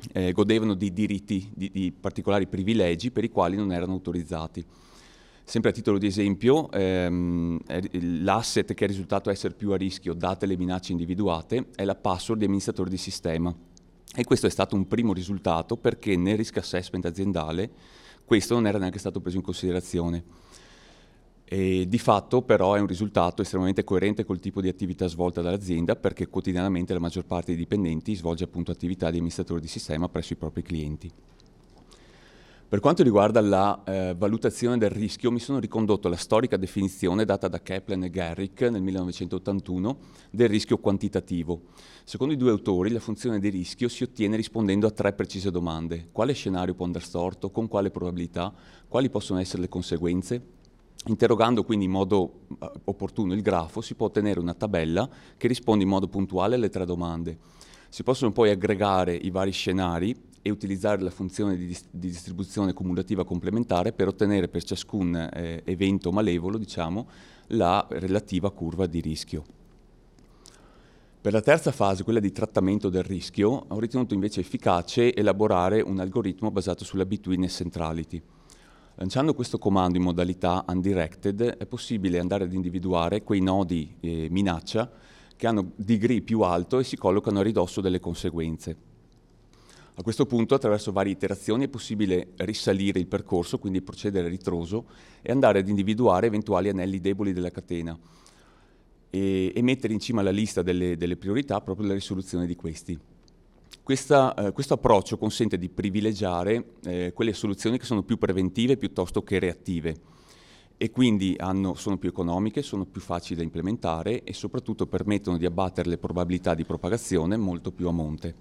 godevano di diritti, di particolari privilegi per i quali non erano autorizzati. Sempre a titolo di esempio, l'asset che è risultato essere più a rischio, date le minacce individuate, è la password di amministratore di sistema. E questo è stato un primo risultato perché nel risk assessment aziendale questo non era neanche stato preso in considerazione. E di fatto però è un risultato estremamente coerente col tipo di attività svolta dall'azienda, perché quotidianamente la maggior parte dei dipendenti svolge appunto attività di amministratore di sistema presso i propri clienti. Per quanto riguarda la valutazione del rischio, mi sono ricondotto alla storica definizione data da Kaplan e Garrick nel 1981 del rischio quantitativo. Secondo i due autori, la funzione di rischio si ottiene rispondendo a 3 precise domande: quale scenario può andare storto, con quale probabilità, quali possono essere le conseguenze. Interrogando quindi in modo opportuno il grafo, si può ottenere una tabella che risponde in modo puntuale alle 3 domande. Si possono poi aggregare i vari scenari e utilizzare la funzione di distribuzione cumulativa complementare per ottenere per ciascun evento malevolo, diciamo, la relativa curva di rischio. Per la terza fase, quella di trattamento del rischio, ho ritenuto invece efficace elaborare un algoritmo basato sulla between e centrality. Lanciando questo comando in modalità undirected è possibile andare ad individuare quei nodi minaccia che hanno degree più alto e si collocano a ridosso delle conseguenze. A questo punto, attraverso varie iterazioni, è possibile risalire il percorso, quindi procedere a ritroso, e andare ad individuare eventuali anelli deboli della catena e mettere in cima alla lista delle priorità proprio la risoluzione di questi. Questo approccio consente di privilegiare quelle soluzioni che sono più preventive piuttosto che reattive e quindi sono più economiche, sono più facili da implementare e soprattutto permettono di abbattere le probabilità di propagazione molto più a monte.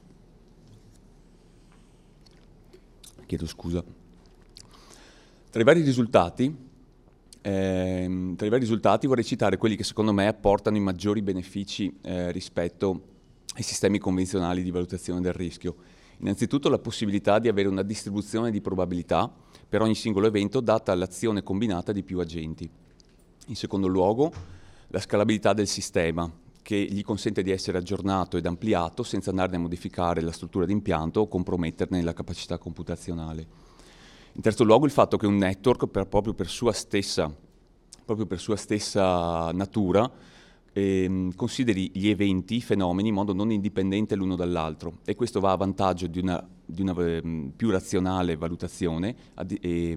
Chiedo scusa. Tra i vari risultati vorrei citare quelli che secondo me apportano i maggiori benefici rispetto ai sistemi convenzionali di valutazione del rischio. Innanzitutto la possibilità di avere una distribuzione di probabilità per ogni singolo evento data l'azione combinata di più agenti. In secondo luogo, la scalabilità del sistema, che gli consente di essere aggiornato ed ampliato senza andarne a modificare la struttura d'impianto o comprometterne la capacità computazionale. In terzo luogo, il fatto che un network, proprio per sua stessa natura, consideri gli eventi, i fenomeni in modo non indipendente l'uno dall'altro, e questo va a vantaggio di una più razionale valutazione a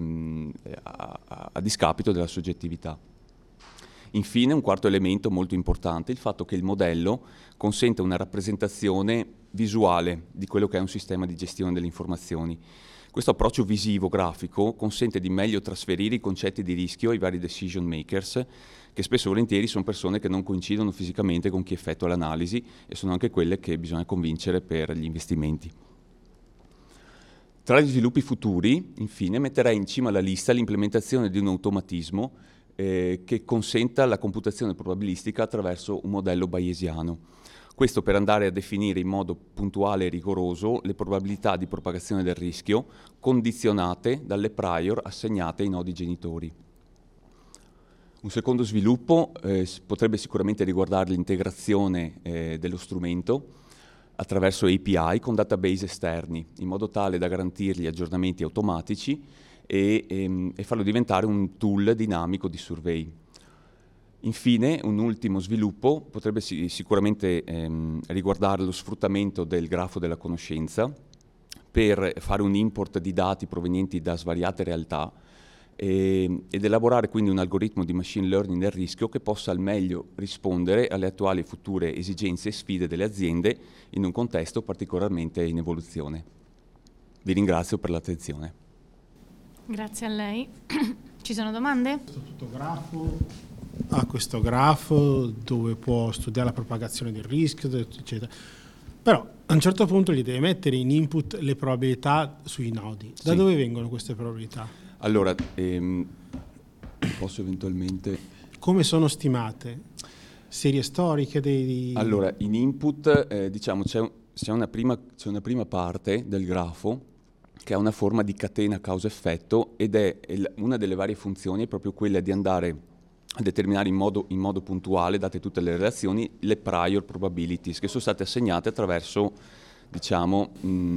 discapito della soggettività. Infine, un quarto elemento molto importante, il fatto che il modello consente una rappresentazione visuale di quello che è un sistema di gestione delle informazioni. Questo approccio visivo-grafico consente di meglio trasferire i concetti di rischio ai vari decision makers, che spesso e volentieri sono persone che non coincidono fisicamente con chi effettua l'analisi e sono anche quelle che bisogna convincere per gli investimenti. Tra gli sviluppi futuri, infine, metterei in cima alla lista l'implementazione di un automatismo che consenta la computazione probabilistica attraverso un modello bayesiano. Questo per andare a definire in modo puntuale e rigoroso le probabilità di propagazione del rischio condizionate dalle prior assegnate ai nodi genitori. Un secondo sviluppo potrebbe sicuramente riguardare l'integrazione dello strumento attraverso API con database esterni, in modo tale da garantirgli aggiornamenti automatici e farlo diventare un tool dinamico di survey. Infine, un ultimo sviluppo potrebbe sicuramente riguardare lo sfruttamento del grafo della conoscenza per fare un import di dati provenienti da svariate realtà ed elaborare quindi un algoritmo di machine learning del rischio che possa al meglio rispondere alle attuali e future esigenze e sfide delle aziende in un contesto particolarmente in evoluzione. Vi ringrazio per l'attenzione. Grazie a lei. Ci sono domande? Questo grafo dove può studiare la propagazione del rischio, eccetera. Però a un certo punto gli deve mettere in input le probabilità sui nodi. Da dove vengono queste probabilità? Allora, posso eventualmente... Come sono stimate? Serie storiche dei... Allora, in input, diciamo, c'è una prima parte del grafo che ha una forma di catena causa-effetto ed è una delle varie funzioni è proprio quella di andare a determinare in modo puntuale, date tutte le relazioni, le prior probabilities che sono state assegnate attraverso, diciamo,